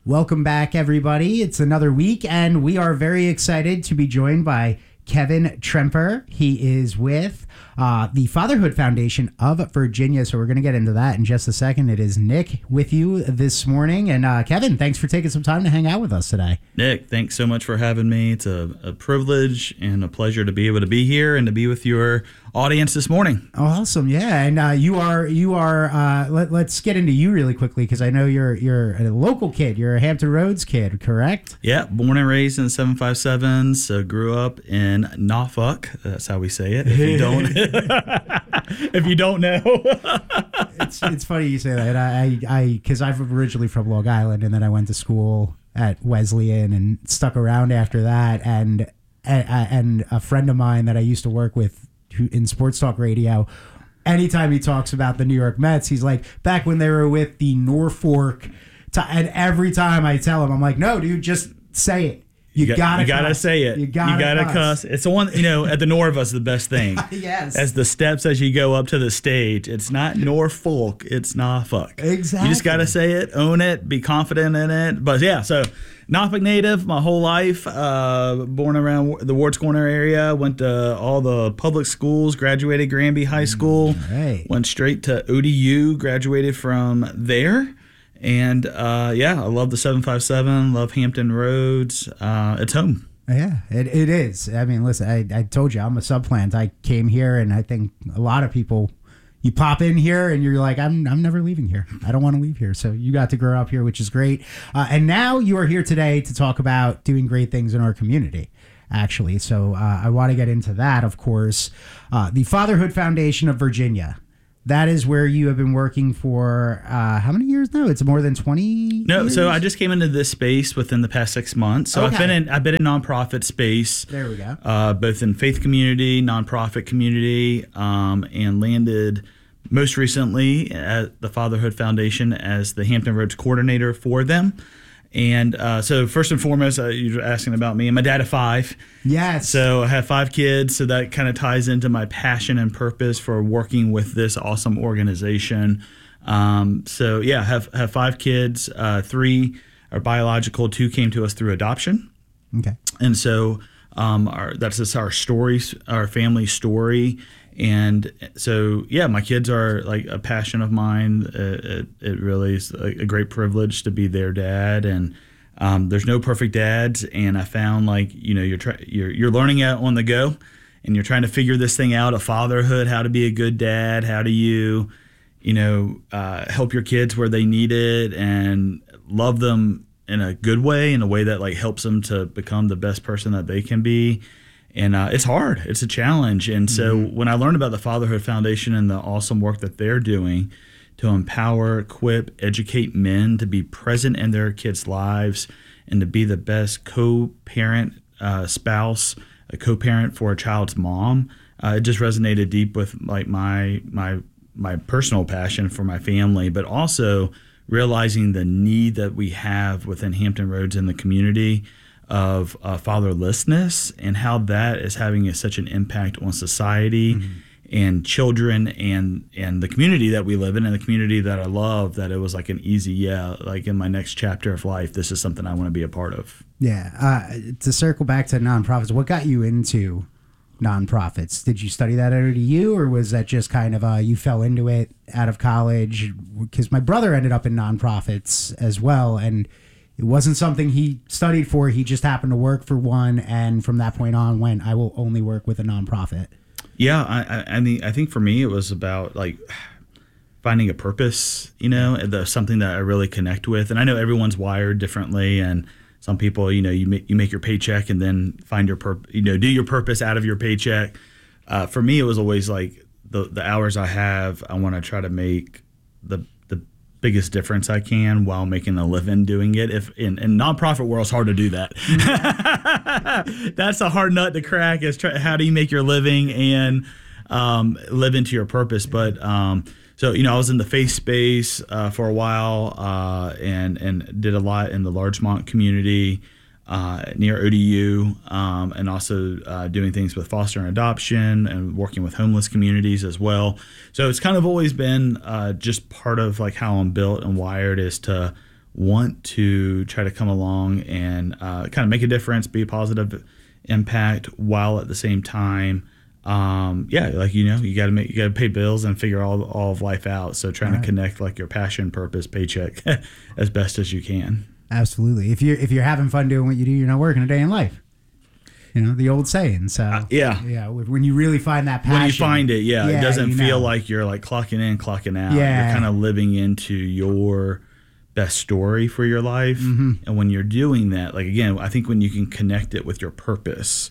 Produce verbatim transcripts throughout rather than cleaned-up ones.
Welcome back, everybody. It's another week, and we are very excited to be joined by Kevin Tremper. He is with uh, the Fatherhood Foundation of Virginia, so we're going to get into that in just a second. It is Nick with you this morning, and uh, Kevin, thanks for taking some time to hang out with us today. Nick, thanks so much for having me. It's a, a privilege and a pleasure to be able to be here and to be with your audience this morning. Awesome, yeah, and uh, you are you are. Uh, let, let's get into you really quickly because I know you're you're a local kid. You're a Hampton Roads kid, correct? Yeah, born and raised in seven five seven. So grew up in Norfolk. That's how we say it. If you don't, if you don't know, it's it's funny you say that. I I because I'm originally from Long Island, and then I went to school at Wesleyan and stuck around after that. And and, and a friend of mine that I used to work with in sports talk radio, anytime he talks about the New York Mets, he's like, back when they were with the Norfolk, t-, and every time I tell him, I'm like, no, dude, just say it. You, you gotta, you gotta cuss. say it. You gotta, you gotta cuss. cuss. It's the one, you know, at the Norva's the best thing. Yes. As the steps as you go up to the stage, it's not Norfolk, it's Norfolk. Exactly. You just gotta say it, own it, be confident in it. But yeah, so Norfolk native my whole life, uh, born around the Wards Corner area, went to all the public schools, graduated Granby High School, right. Went straight to O D U, graduated from there. And uh, yeah, I love the seven five seven, love Hampton Roads. Uh, it's home. Yeah, it, it is. I mean, listen, I, I told you, I'm a subplant. I came here, and I think a lot of people, you pop in here, and you're like, I'm I'm never leaving here. I don't want to leave here. So you got to grow up here, which is great. Uh, and now you are here today to talk about doing great things in our community, actually. So uh, I want to get into that, of course. Uh, the Fatherhood Foundation of Virginia. That is where you have been working for uh, how many years now? It's more than twenty No, years? so I just came into this space within the past six months. So Okay. I've been in I've been in nonprofit space. There we go. Uh, both in faith community, nonprofit community, um, and landed most recently at the Fatherhood Foundation as the Hampton Roads coordinator for them. And uh, so first and foremost, uh, you're asking about me. I'm a dad of five. Yes. So I have five kids. So that kind of ties into my passion and purpose for working with this awesome organization. Um, so yeah, have have five kids. Uh, three are biological. Two came to us through adoption. Okay. And so um, our, that's just our story, our family story. And so, yeah, my kids are like a passion of mine. It, it really is a, a great privilege to be their dad. And um, there's no perfect dads. And I found like, you know, you're, try, you're you're learning it on the go, and you're trying to figure this thing out of fatherhood, how to be a good dad, how do you, you know, uh, help your kids where they need it and love them in a good way, in a way that like helps them to become the best person that they can be. And uh, it's hard. It's a challenge. And so mm-hmm. when I learned about the Fatherhood Foundation and the awesome work that they're doing to empower, equip, educate men to be present in their kids' lives and to be the best co-parent, uh, spouse, a co-parent for a child's mom, uh, it just resonated deep with like my my my personal passion for my family, but also realizing the need that we have within Hampton Roads in the community of uh, fatherlessness and how that is having a, such an impact on society mm-hmm. and children and and the community that we live in and the community that I love, that it was like an easy, yeah, like in my next chapter of life, this is something I want to be a part of. Yeah. Uh, to circle back to nonprofits, what got you into nonprofits? Did you study that at O D U, or was that just kind of uh, you fell into it out of college? Because my brother ended up in nonprofits as well, and it wasn't something he studied for. He just happened to work for one, and from that point on went, I will only work with a nonprofit. Yeah, I, I mean, I think for me it was about like finding a purpose, you know, the, something that I really connect with. And I know everyone's wired differently, and some people, you know, you make, you make your paycheck and then find your purpose, you know, do your purpose out of your paycheck. Uh, for me, it was always like the the hours I have, I want to try to make the biggest difference I can while making a living doing it. If in, in nonprofit world, it's hard to do that. That's a hard nut to crack, is try, how do you make your living and um, live into your purpose. But um, so, you know, I was in the faith space uh, for a while uh, and, and did a lot in the Larchmont community uh, near O D U, um, and also uh, doing things with foster and adoption and working with homeless communities as well. So it's kind of always been uh, just part of like how I'm built and wired, is to want to try to come along and uh, kind of make a difference, be a positive impact, while at the same time, um, yeah, like, you know, you got to make, you got to pay bills and figure all, all of life out. So trying Right. to connect like your passion, purpose, paycheck as best as you can. Absolutely. If you're if you're having fun doing what you do, you're not working a day in life. You know, the old saying. So Uh, yeah. yeah. When you really find that passion, When you find it, yeah, yeah, it doesn't you feel know. like you're like clocking in, clocking out. Yeah. You're kind of living into your best story for your life. Mm-hmm. And when you're doing that, like, again, I think when you can connect it with your purpose,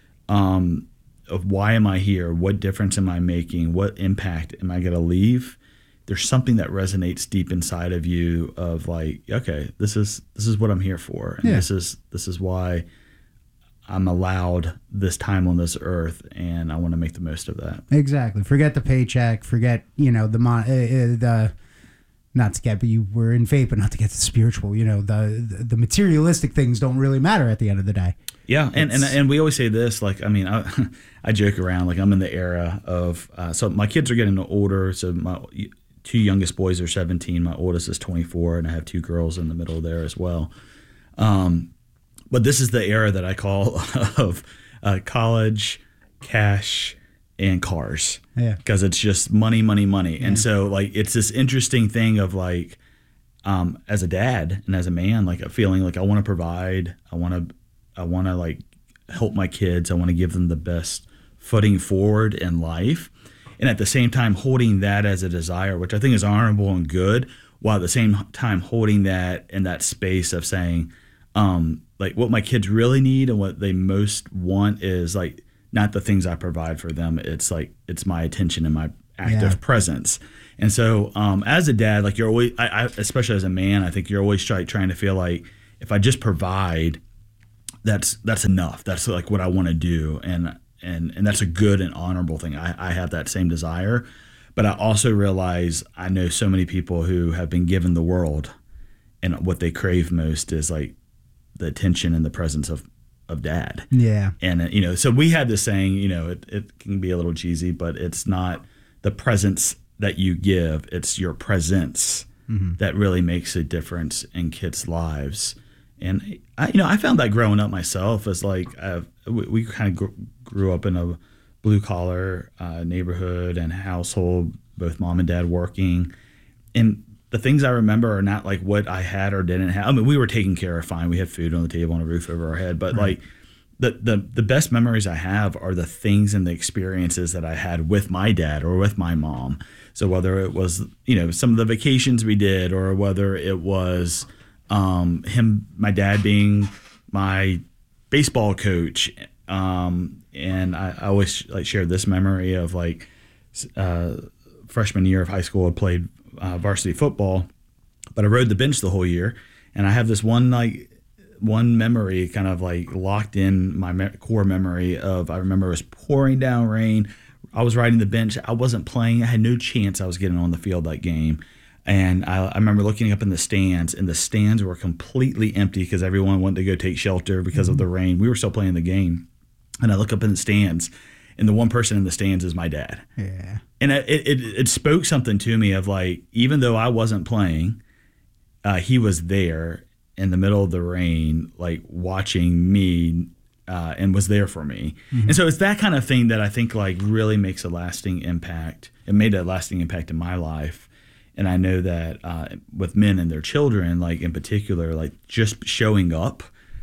um, of why am I here? What difference am I making? What impact am I going to leave? There's something that resonates deep inside of you of like, okay, this is this is what I'm here for, and Yeah. this is this is why I'm allowed this time on this earth, and I want to make the most of that. Exactly. Forget the paycheck. Forget, you know, the mon- uh, uh, the not to get, but you were in faith, but not to get the spiritual. You know, the, the the materialistic things don't really matter at the end of the day. Yeah, and, and It's- and we always say this, like, I mean, I, I joke around, like, I'm in the era of, uh, so my kids are getting older, so my two youngest boys are seventeen, my oldest is twenty-four, and I have two girls in the middle there as well. Um, but this is the era that I call of uh, college, cash, and cars. Yeah. Because it's just money, money, money. And so, like, it's this interesting thing of, like, um, as a dad and as a man, like, a feeling like I want to provide, I want to, I want to, like, help my kids. I want to give them the best footing forward in life. And at the same time, holding that as a desire, which I think is honorable and good, while at the same time holding that in that space of saying, um, like, what my kids really need and what they most want is, like, not the things I provide for them. It's like, it's my attention and my active Yeah. presence. And so, um, as a dad, like, you're always, I, I, especially as a man, I think you're always try, trying to feel like, if I just provide, that's that's enough. That's like what I want to do, and and and that's a good and honorable thing. I, I have that same desire, but I also realize I know so many people who have been given the world, and what they crave most is like the attention and the presence of of dad. Yeah. And uh, you know, so we had this saying, you know, it, it can be a little cheesy, but it's not the presence that you give, it's your presence Mm-hmm. that really makes a difference in kids' lives. And I, you know, I found that growing up myself as like uh, we, we kind of gr- grew up in a blue collar uh, neighborhood and household, both mom and dad working, and the things I remember are not like what I had or didn't have. I mean, we were taken care of fine. We had food on the table and a roof over our head, but Right. like the, the the best memories I have are the things and the experiences that I had with my dad or with my mom. So whether it was, you know, some of the vacations we did, or whether it was um, him, my dad being my baseball coach. Um, and I, I always like share this memory of like uh, freshman year of high school, I played uh, varsity football, but I rode the bench the whole year. And I have this one like one memory kind of like locked in my me- core memory of, I remember it was pouring down rain. I was riding the bench. I wasn't playing. I had no chance I was getting on the field that game. And I, I remember looking up in the stands, and the stands were completely empty because everyone wanted to go take shelter because of the rain. We were still playing the game. And I look up in the stands, and the one person in the stands is my dad. Yeah. And it, it, it spoke something to me of like, even though I wasn't playing, uh, he was there in the middle of the rain, like watching me, uh, and was there for me. Mm-hmm. And so it's that kind of thing that I think like really makes a lasting impact. It made a lasting impact in my life. And I know that uh, with men and their children, like in particular, like just showing up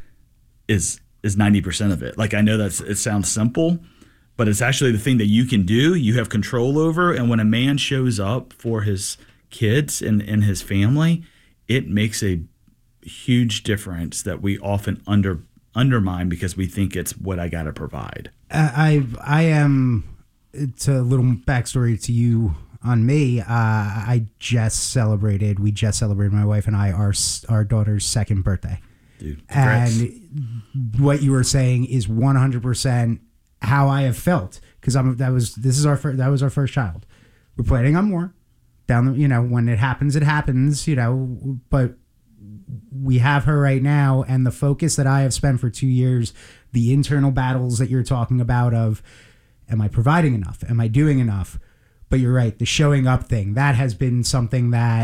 is is ninety percent of it. Like I know that's it sounds simple, but it's actually the thing that you can do, you have control over. And when a man shows up for his kids and, and his family, it makes a huge difference that we often under undermine because we think it's what I got to provide. I I am. It's a little backstory to you on me. Uh, I just celebrated. We just celebrated, my wife and I, our our daughter's second birthday. Dude, congrats. And what you were saying is one hundred percent how I have felt, because I'm that was this is our first, that was our first child. We're planning on more down the, you know, when it happens, it happens, you know, but we have her right now, and the focus that I have spent for two years, the internal battles that you're talking about of, am I providing enough? Am I doing enough? But you're right, the showing up thing, that has been something that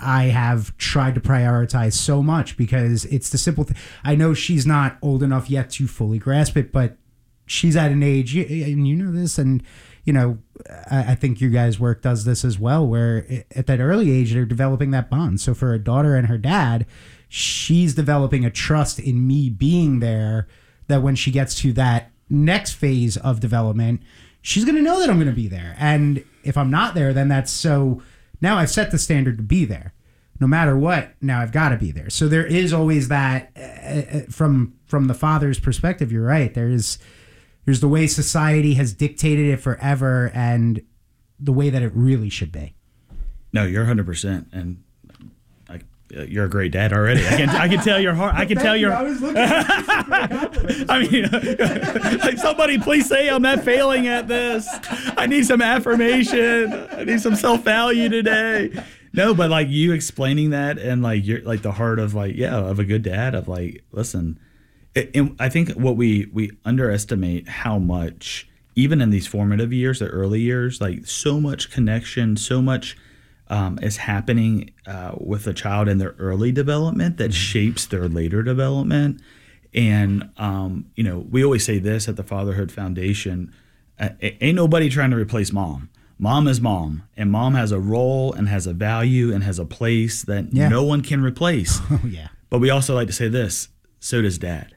I have tried to prioritize so much because it's the simple thing. I know she's not old enough yet to fully grasp it, but she's at an age, and you know this, and you know, I, I think your guys' work does this as well, where at that early age, they're developing that bond. So for a daughter and her dad, she's developing a trust in me being there, that when she gets to that next phase of development, she's going to know that I'm going to be there. And if I'm not there, then that's so now I've set the standard to be there. No matter what, now I've got to be there. So there is always that uh, from from the father's perspective. You're right. There is there's the way society has dictated it forever, and the way that it really should be. No, you're one hundred percent, and I, uh, you're a great dad already. I can I can tell your heart. I can tell your. I was looking at I mean, like somebody please say I'm not failing at this. I need some affirmation. I need some self-value today. No, but like you explaining that, and like you're like the heart of like, yeah, of a good dad, of like, listen, it, and I think what we, we underestimate how much, even in these formative years, the early years, like so much connection, so much um, is happening uh, with a child in their early development that shapes their later development. And, um, you know, we always say this at the Fatherhood Foundation, uh, ain't nobody trying to replace mom. Mom is mom, and mom has a role and has a value and has a place that Yeah. no one can replace. Oh, yeah. But we also like to say this, so does dad.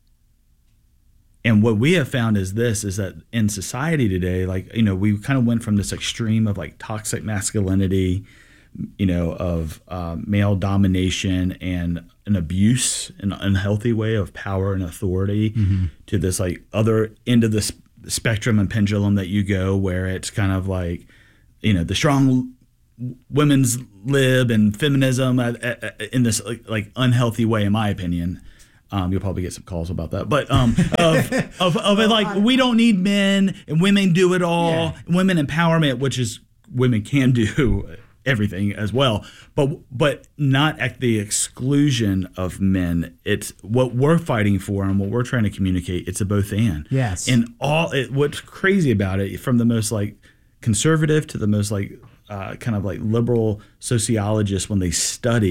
And what we have found is this, is that in society today, like, you know, we kind of went from this extreme of like toxic masculinity, you know, of uh, male domination and an abuse, an unhealthy way of power and authority, mm-hmm. to this like other end of the sp- spectrum and pendulum that you go, where it's kind of like, you know, the strong women's lib and feminism uh, uh, in this like, like unhealthy way, in my opinion. Um, you'll probably get some calls about that, but um, of, of of it, like we don't need men and women do it all, Yeah. women empowerment, which is women can do everything as well, but but not at the exclusion of men. It's what we're fighting for and what we're trying to communicate. It's a both and. Yes. And all it, what's crazy about it, from the most like conservative to the most like uh, kind of like liberal sociologists, when they study